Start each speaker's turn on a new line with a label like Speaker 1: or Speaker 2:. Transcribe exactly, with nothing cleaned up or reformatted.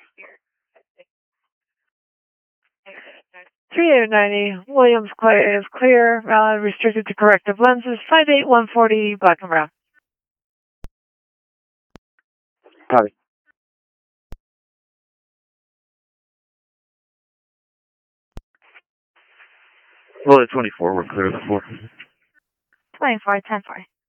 Speaker 1: three eight ninety, Williams clear, is clear, uh, restricted to corrective lenses, five eight one forty, black and brown.
Speaker 2: Copy. Well, at twenty-four, we're clear of the floor.
Speaker 1: twenty-four, ten four.